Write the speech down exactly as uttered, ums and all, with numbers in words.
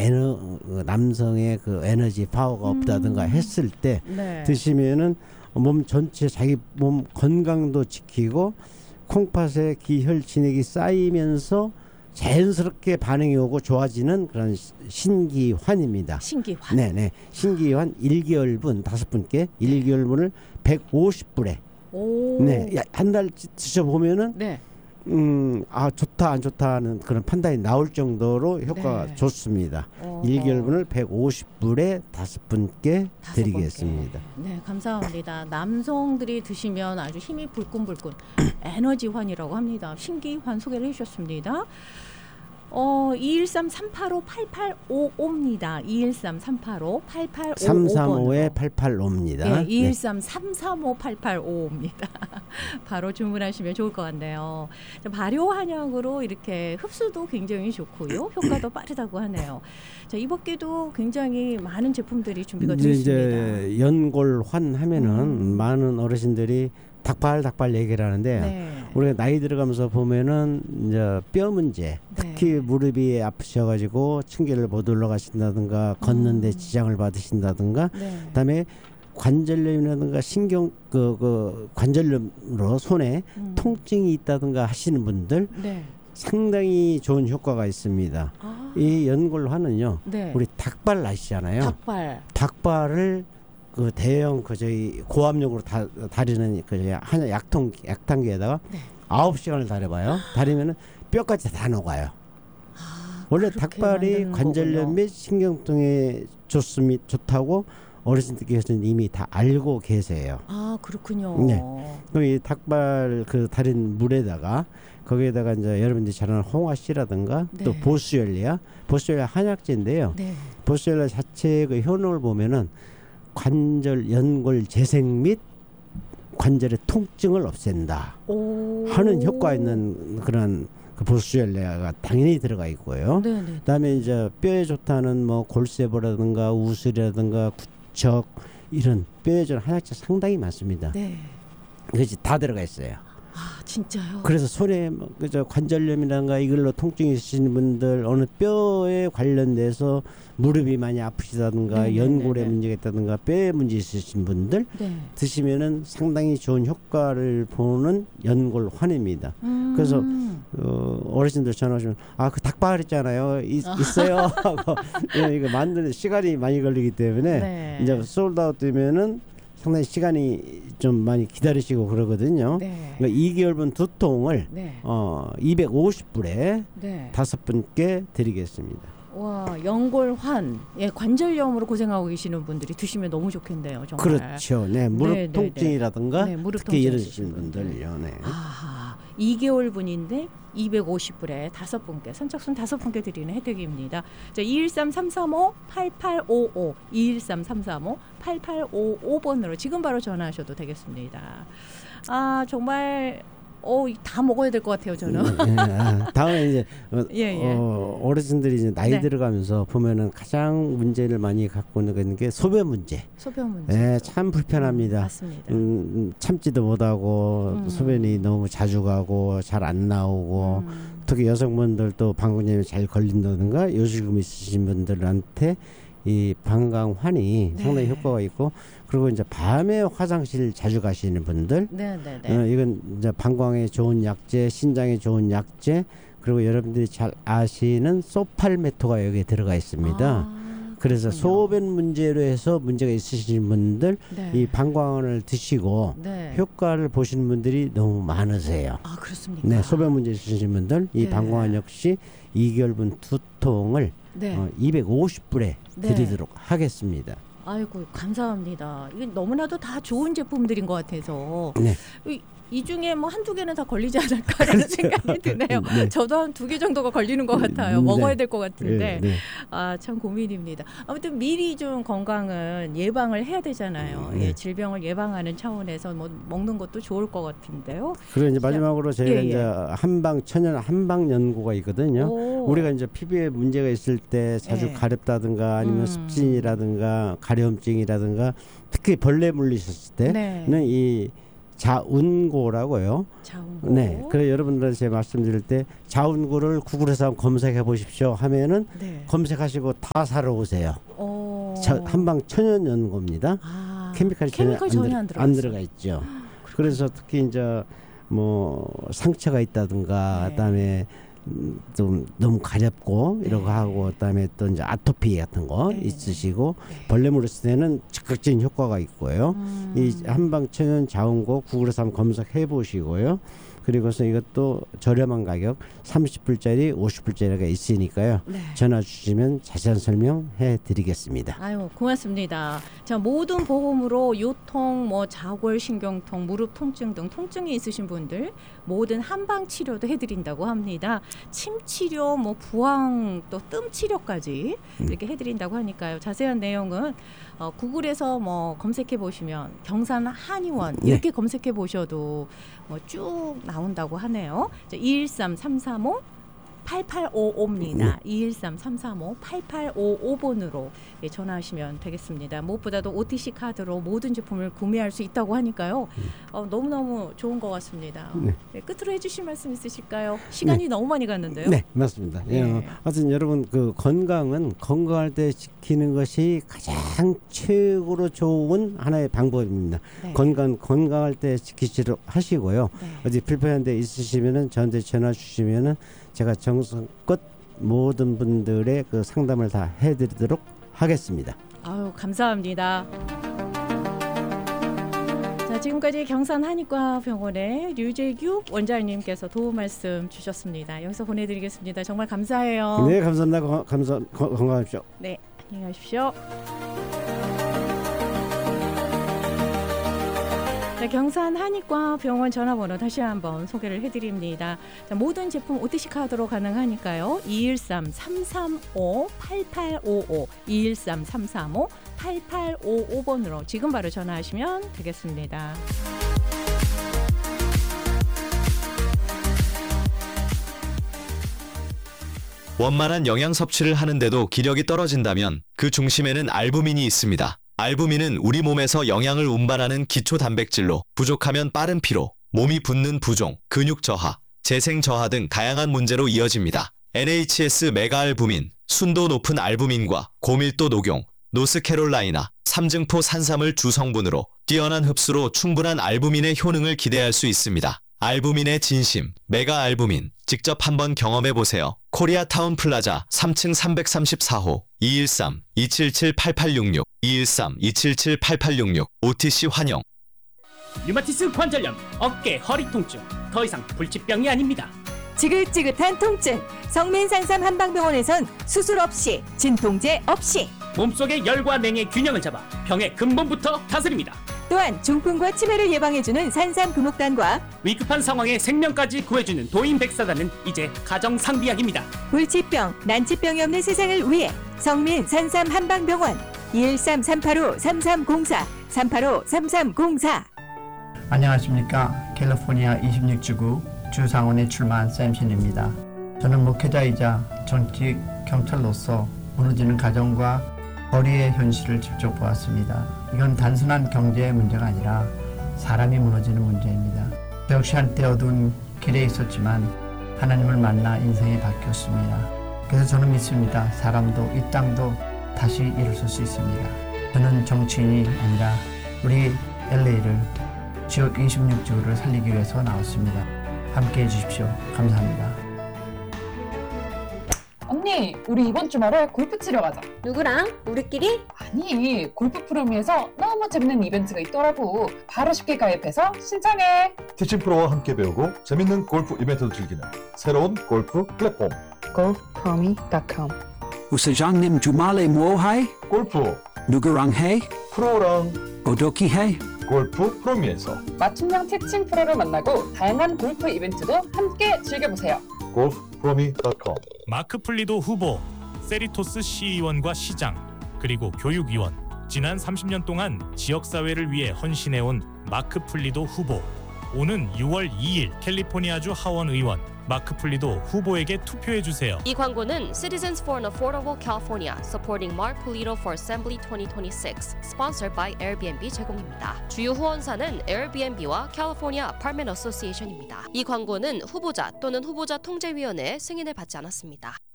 에너 남성의 그 에너지 파워가 없다든가 음. 했을 때 네. 드시면은 몸 전체 자기 몸 건강도 지키고 콩팥에 기혈 진액이 쌓이면서 자연스럽게 반응이 오고 좋아지는 그런 신기환입니다. 신기환. 네네. 신기환 일 개월분 다섯 분께 일 개월분을 백오십 불에 오. 네. 한 달 드셔보면은 네. 음, 아 좋다 안 좋다 하는 그런 판단이 나올 정도로 효과가 네. 좋습니다. 어. 일 개월분을 백오십 불에 다섯 분께 다섯 드리겠습니다. 번께. 네, 감사합니다. 남성들이 드시면 아주 힘이 불끈불끈 에너지환이라고 합니다. 신기환 소개를 해주셨습니다. 어, 이일삼 삼팔오 팔팔오오입니다. 이일삼 삼팔오 팔팔오오 삼삼오에 팔팔오입니다. 네, 이일삼 삼삼오 팔팔오오입니다. 바로 주문하시면 좋을 것 같네요. 자, 발효 한약으로 이렇게 흡수도 굉장히 좋고요. 효과도 빠르다고 하네요. 자, 이번에도 굉장히 많은 제품들이 준비가 되어 있습니다. 이제 연골환 하면은 음. 많은 어르신들이 닭발 닭발 얘기를 하는데 네. 우리가 나이 들어가면서 보면은 이제 뼈 문제, 특히 네. 무릎이 아프셔가지고 층계를 못 올라가신다든가 걷는데 음. 지장을 받으신다든가, 네. 그다음에 관절염이라든가 신경 그, 그 관절염으로 손에 음. 통증이 있다든가 하시는 분들 네. 상당히 좋은 효과가 있습니다. 아. 이 연골환은요, 네. 우리 닭발 아시잖아요. 닭발. 닭발을 그 대형 그 저희 고압력으로 다 다리는 그 저희 한 약통 약탕기에다가 네. 아홉 시간을 다려봐요. 다리면은 뼈까지 다 녹아요. 아, 원래 그렇게 닭발이 만드는 관절염 거군요. 및 신경통에 좋습니다. 좋다고 어르신들께서는 이미 다 알고 계세요. 아, 그렇군요. 네. 그럼 이 닭발 그 달인 물에다가 거기에다가 이제 여러분들이 잘 아는 홍화씨라든가 네. 또 보스열리아, 보스열리아 한약재인데요. 네. 보스열리아 자체의 그 효능을 보면은 관절 연골 재생 및 관절의 통증을 없앤다 오. 하는 효과 있는 그런 그 보스열리아가 당연히 들어가 있고요. 네, 네. 그다음에 이제 뼈에 좋다는 뭐 골세보라든가 우슬이라든가 구척 이런 뼈에 좋은 한약재 상당히 많습니다. 네. 그것이 다 들어가 있어요. 아, 진짜요? 그래서 손에 뭐 그저 관절염이라든가 이걸로 통증이 있으신 분들, 어느 뼈에 관련돼서 무릎이 많이 아프시다든가 네네네네. 연골에 문제가 있다든가 뼈에 문제 있으신 분들 네. 드시면은 상당히 좋은 효과를 보는 연골환입니다. 음. 그래서 어, 어르신들 전화 오시면 아 그 닭발 있잖아요. 있, 있어요. 하고 이거 만드는 시간이 많이 걸리기 때문에 네. 이제 솔드아웃 되면은 상당히 시간이 좀 많이 기다리시고 그러거든요. 네. 그러니까 이 개월분 두 통을 네. 어, 이백오십 불에 네. 다섯 분께 드리겠습니다. 와, 연골환. 예, 관절염으로 고생하고 계시는 분들이 드시면 너무 좋겠네요, 정말. 그렇죠. 네, 무릎 네, 네, 통증이라든가 네, 무릎 특히 통증 이러신 있으신 분들. 분들요. 네. 아, 이 개월분인데 이백오십 불에 다섯 분께 선착순 다섯 분께 드리는 혜택입니다. 자, 이일삼 삼삼오 팔팔오오 이일삼 삼삼오 팔팔오오 번으로 지금 바로 전화하셔도 되겠습니다. 아, 정말 어, 다 먹어야 될 것 같아요, 저는. 네, 아, 다음에 이제 어, 예, 예. 어, 어르신들이 이제 나이 네. 들어가면서 보면은 가장 문제를 많이 갖고 있는 게 소변 문제. 소변 문제. 네, 참 불편합니다. 음, 맞습니다. 음, 음, 참지도 못하고 음. 소변이 너무 자주 가고 잘 안 나오고 음. 특히 여성분들도 방광염이 잘 걸린다든가 요실금 있으신 분들한테 이 방광환이 네. 상당히 효과가 있고, 그리고 이제 밤에 화장실 자주 가시는 분들 네, 네, 네. 어, 이건 이제 방광에 좋은 약재, 신장에 좋은 약재, 그리고 여러분들이 잘 아시는 소팔메토가 여기에 들어가 있습니다. 아, 그래서 그렇군요. 소변 문제로 해서 문제가 있으신 분들 네. 이 방광을 드시고 네. 효과를 보시는 분들이 너무 많으세요. 아, 그렇습니까? 네, 소변 문제 있으신 분들 이 네. 방광환 역시 이 개월분 두 통을 네. 어, 이백오십 불에 네. 드리도록 하겠습니다. 아이고, 감사합니다. 이게 너무나도 다 좋은 제품들인 것 같아서 네. 이, 이 중에 뭐 한두 개는 다 걸리지 않을까라는 생각이 드네요. 네. 저도 한 두 개 정도가 걸리는 것 같아요. 네. 먹어야 될 것 같은데. 네, 네. 아, 참 고민입니다. 아무튼 미리 좀 건강은 예방을 해야 되잖아요. 네. 예, 질병을 예방하는 차원에서 뭐 먹는 것도 좋을 것 같은데요. 그리고 이제 마지막으로 저희가 예, 예. 이제 한방 천연 한방 연고가 있거든요. 오. 우리가 이제 피부에 문제가 있을 때 자주 예. 가렵다든가 아니면 음. 습진이라든가 가려움증이라든가 특히 벌레 물리셨을 때는 네. 이 자운고라고요. 자운고. 네. 그래 여러분들한테 제가 말씀드릴 때 자운고를 구글에서 한번 검색해 보십시오 하면은 네. 검색하시고 다 사러 오세요. 어. 자, 한방 천연 연고입니다. 아, 케미칼이 전혀 케미칼 안, 전혀 들, 안, 안 들어가 있죠. 그래서 특히 이제 뭐 상처가 있다든가 네. 그다음에 음, 좀 너무 가렵고 네. 이런 거 하고 그다음에 또 이제 아토피 같은 거 네. 있으시고 네. 벌레물을 쓸 때는 즉각적인 효과가 있고요. 음. 이 한방 천연 자운고 구글에서 한번 검색해 보시고요. 그리고서 이것도 저렴한 가격 삼십 불짜리 오십 불짜리가 있으니까요. 네. 전화 주시면 자세한 설명해 드리겠습니다. 아유, 고맙습니다. 자, 모든 보험으로 요통, 뭐 자골 신경통, 무릎 통증 등 통증이 있으신 분들 모든 한방 치료도 해드린다고 합니다. 침 치료, 뭐 부항, 또 뜸 치료까지 이렇게 해드린다고 하니까요. 자세한 내용은 어, 구글에서 뭐 검색해 보시면 경산 한의원 이렇게 네. 검색해 보셔도 뭐 쭉 나온다고 하네요. 자, 이일삼 삼삼오 팔팔오오입니다. 네. 이일삼 삼삼오 팔팔오오 번으로 예, 전화하시면 되겠습니다. 무엇보다도 오티씨 카드로 모든 제품을 구매할 수 있다고 하니까요. 어, 너무너무 좋은 것 같습니다. 네. 네, 끝으로 해주실 말씀 있으실까요? 시간이 네. 너무 많이 갔는데요. 네, 맞습니다. 네. 예, 하여튼 여러분 그 건강은 건강할 때 지키는 것이 가장 최고로 좋은 하나의 방법입니다. 네. 건강 건강할 때 지키시도록 하시고요. 네. 어디 불편한 데 있으시면은 저한테 전화 주시면은 제가 정성껏 모든 분들의 그 상담을 다 해드리도록 하겠습니다. 아유, 감사합니다. 자, 지금까지 경산 한의과병원의 류재규 원장님께서 도움 말씀 주셨습니다. 여기서 보내드리겠습니다. 정말 감사해요. 네, 감사합니다. 거, 감사, 거, 건강하십시오. 네, 안녕히 가십시오. 자, 경산 한의과 병원 전화번호 다시 한번 소개를 해드립니다. 자, 모든 제품 오티씨 카드로 가능하니까요. 이일삼 삼삼오 팔팔오오 이일삼 삼삼오 팔팔오오 번으로 지금 바로 전화하시면 되겠습니다. 원만한 영양 섭취를 하는데도 기력이 떨어진다면 그 중심에는 알부민이 있습니다. 알부민은 우리 몸에서 영양을 운반하는 기초 단백질로 부족하면 빠른 피로, 몸이 붓는 부종, 근육 저하, 재생 저하 등 다양한 문제로 이어집니다. 엔에이치에스 메가알부민, 순도 높은 알부민과 고밀도 녹용, 노스캐롤라이나, 삼증포 산삼을 주성분으로 뛰어난 흡수로 충분한 알부민의 효능을 기대할 수 있습니다. 알부민의 진심, 메가알부민, 직접 한번 경험해보세요. 코리아타운 플라자 삼 층 삼백삼십사 호 이일삼 이칠칠 팔팔육육 이일삼 이칠칠 팔팔육육 오티씨 환영. 류마티스 관절염, 어깨, 허리 통증, 더 이상 불치병이 아닙니다. 지긋지긋한 통증, 성민산삼 한방병원에선 수술 없이, 진통제 없이 몸속의 열과 냉의 균형을 잡아 병의 근본부터 다스립니다. 또한 중풍과 치매를 예방해주는 산삼 금옥단과 위급한 상황에 생명까지 구해주는 도인백사단은 이제 가정상비약입니다. 불치병, 난치병이 없는 세상을 위해 성민 산삼 한방병원 이일삼 삼팔오 삼삼공사 삼팔오 삼삼공사. 안녕하십니까. 캘리포니아 이십육 지구 주상원에 출마한 샘신입니다. 저는 목회자이자 전직 경찰로서 무너지는 가정과 거리의 현실을 직접 보았습니다. 이건 단순한 경제의 문제가 아니라 사람이 무너지는 문제입니다. 저 역시 한때 어두운 길에 있었지만 하나님을 만나 인생이 바뀌었습니다. 그래서 저는 믿습니다. 사람도 이 땅도 다시 일어설 수 있습니다. 저는 정치인이 아니라 우리 엘에이를 지역 이십육 지구를 살리기 위해서 나왔습니다. 함께해 주십시오. 감사합니다. 언니, 우리 이번 주말에 골프 치러 가자. 누구랑? 우리끼리? 아니, 골프 프로미에서 너무 재밌는 이벤트가 있더라고. 바로 쉽게 가입해서 신청해. 티칭 프로와 함께 배우고 재밌는 골프 이벤트를 즐기는 새로운 골프 플랫폼 골프 프로미 닷컴. 우사장님 주말에 뭐 해? 골프. 누구랑 해? 프로랑. 어떻게 해? 골프 프로미에서 맞춤형 티칭 프로를 만나고 다양한 골프 이벤트도 함께 즐겨보세요. 골프 프로미 닷컴. 마크 플리도 후보, 세리토스 시의원과 시장, 그리고 교육위원, 지난 삼십 년 동안 지역사회를 위해 헌신해온 마크 플리도 후보. 오는 유월 이일 캘리포니아주 하원 의원, 마크 풀리도 후보에게 투표해 주세요. 이 광고는 Citizens for an Affordable California supporting Mark Pulido for Assembly twenty twenty-six, sponsored by Airbnb 제공입니다. 주요 후원사는 Airbnb와 California Apartment Association입니다. 이 광고는 후보자 또는 후보자 통제위원회의 승인을 받지 않았습니다.